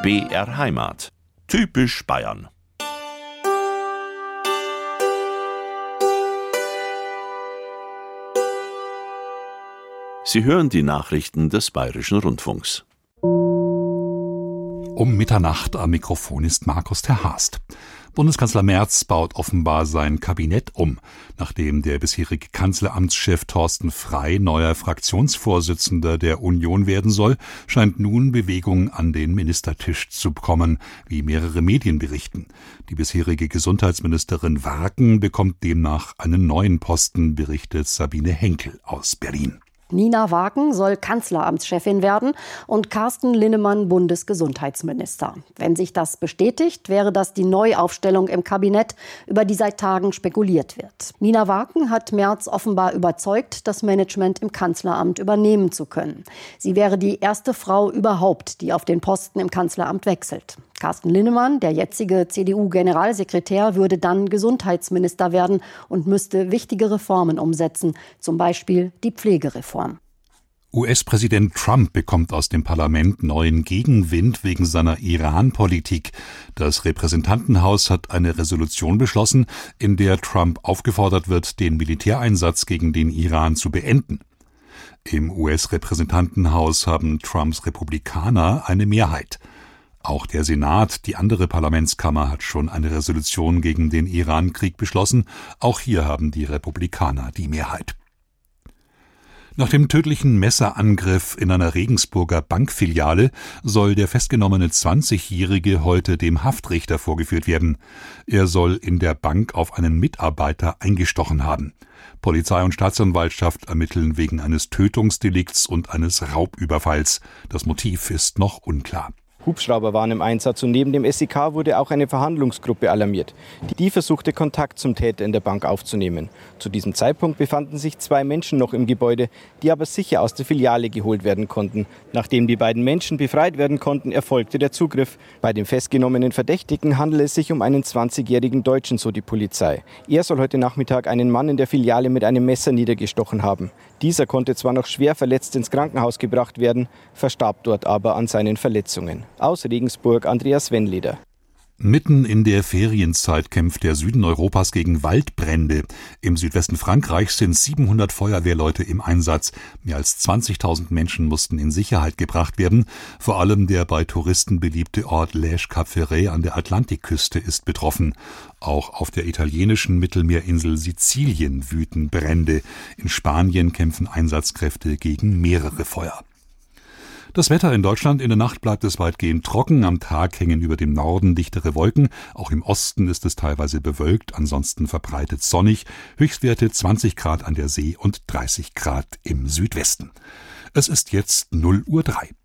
BR Heimat. Typisch Bayern. Sie hören die Nachrichten des Bayerischen Rundfunks. Um Mitternacht am Mikrofon ist Markus ter Haast. Bundeskanzler Merz baut offenbar sein Kabinett um. Nachdem der bisherige Kanzleramtschef Thorsten Frey neuer Fraktionsvorsitzender der Union werden soll, scheint nun Bewegung an den Ministertisch zu kommen, wie mehrere Medien berichten. Die bisherige Gesundheitsministerin Wagen bekommt demnach einen neuen Posten, berichtet Sabine Henkel aus Berlin. Nina Wagen soll Kanzleramtschefin werden und Carsten Linnemann Bundesgesundheitsminister. Wenn sich das bestätigt, wäre das die Neuaufstellung im Kabinett, über die seit Tagen spekuliert wird. Nina Wagen hat Merz offenbar überzeugt, das Management im Kanzleramt übernehmen zu können. Sie wäre die erste Frau überhaupt, die auf den Posten im Kanzleramt wechselt. Carsten Linnemann, der jetzige CDU-Generalsekretär, würde dann Gesundheitsminister werden und müsste wichtige Reformen umsetzen, zum Beispiel die Pflegereform. US-Präsident Trump bekommt aus dem Parlament neuen Gegenwind wegen seiner Iran-Politik. Das Repräsentantenhaus hat eine Resolution beschlossen, in der Trump aufgefordert wird, den Militäreinsatz gegen den Iran zu beenden. Im US-Repräsentantenhaus haben Trumps Republikaner eine Mehrheit. Auch der Senat, die andere Parlamentskammer, hat schon eine Resolution gegen den Iran-Krieg beschlossen. Auch hier haben die Republikaner die Mehrheit. Nach dem tödlichen Messerangriff in einer Regensburger Bankfiliale soll der festgenommene 20-Jährige heute dem Haftrichter vorgeführt werden. Er soll in der Bank auf einen Mitarbeiter eingestochen haben. Polizei und Staatsanwaltschaft ermitteln wegen eines Tötungsdelikts und eines Raubüberfalls. Das Motiv ist noch unklar. Hubschrauber waren im Einsatz und neben dem SEK wurde auch eine Verhandlungsgruppe alarmiert. Die versuchte, Kontakt zum Täter in der Bank aufzunehmen. Zu diesem Zeitpunkt befanden sich 2 Menschen noch im Gebäude, die aber sicher aus der Filiale geholt werden konnten. Nachdem die beiden Menschen befreit werden konnten, erfolgte der Zugriff. Bei dem festgenommenen Verdächtigen handelt es sich um einen 20-jährigen Deutschen, so die Polizei. Er soll heute Nachmittag einen Mann in der Filiale mit einem Messer niedergestochen haben. Dieser konnte zwar noch schwer verletzt ins Krankenhaus gebracht werden, verstarb dort aber an seinen Verletzungen. Aus Regensburg Andreas Wennleder. Mitten in der Ferienzeit kämpft der Süden Europas gegen Waldbrände. Im Südwesten Frankreichs sind 700 Feuerwehrleute im Einsatz. Mehr als 20.000 Menschen mussten in Sicherheit gebracht werden. Vor allem der bei Touristen beliebte Ort Lège-Cap-Ferret an der Atlantikküste ist betroffen. Auch auf der italienischen Mittelmeerinsel Sizilien wüten Brände. In Spanien kämpfen Einsatzkräfte gegen mehrere Feuer. Das Wetter in Deutschland: in der Nacht bleibt es weitgehend trocken, am Tag hängen über dem Norden dichtere Wolken, auch im Osten ist es teilweise bewölkt, ansonsten verbreitet sonnig, Höchstwerte 20 Grad an der See und 30 Grad im Südwesten. Es ist jetzt 0:03 Uhr.